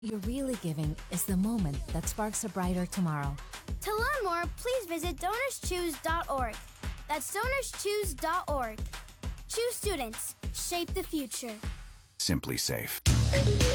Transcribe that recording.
You're really giving is the moment that sparks a brighter tomorrow. To learn more, please visit DonorsChoose.org. That's DonorsChoose.org. Choose students. Shape the future. Simply Safe.